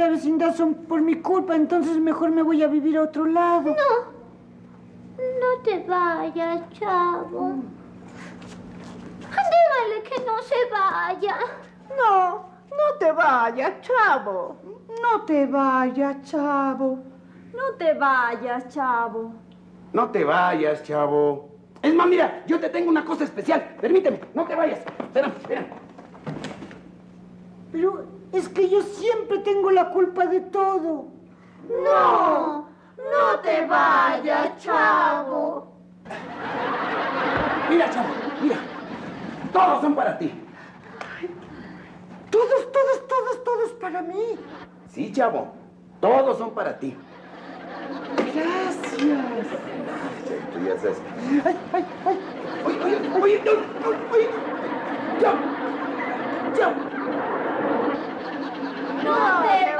vecindad son por mi culpa, entonces mejor me voy a vivir a otro lado. No te vayas, Chavo. Dígale que no se vaya. No te vayas, Chavo. No te vayas, Chavo. No te vayas, Chavo. No te vayas, Chavo. Es más, mira, yo te tengo una cosa especial. Permíteme, no te vayas. Espera. Pero es que yo siempre tengo la culpa de todo. No te vayas, Chavo. Mira, Chavo, mira. Todos son para ti. Todos para mí. Sí, Chavo. Todos son para ti. Gracias. Tú ya sabes. Ay. Oye. Chavo. No te